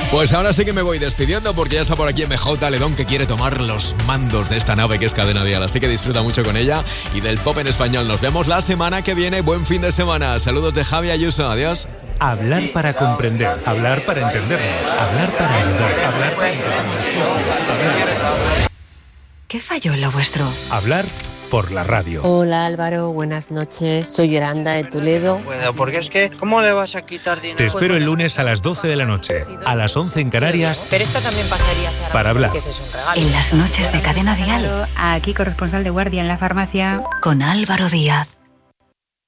Pues ahora sí que me voy despidiendo porque ya está por aquí MJ Ledón, que quiere tomar los mandos de esta nave que es Cadena Dial. Así que disfruta mucho con ella y del pop en español. Nos vemos la semana que viene. Buen fin de semana. Saludos de Javi Ayuso. Adiós. Hablar para comprender, hablar para entendernos, hablar para ayudar, hablar para entender. ¿Qué falló en lo vuestro? Hablar por la radio. Hola Álvaro, buenas noches. Soy Yolanda de Toledo. Bueno, porque es que, ¿cómo le vas a quitar dinero? Te espero el lunes a las 12 de la noche, a las 11 en Canarias. Pero esta también pasaría, Sara, para hablar. Que ese es un regalo. En las noches de Cadena Dial. Aquí corresponsal de guardia en la farmacia. Con Álvaro Díaz.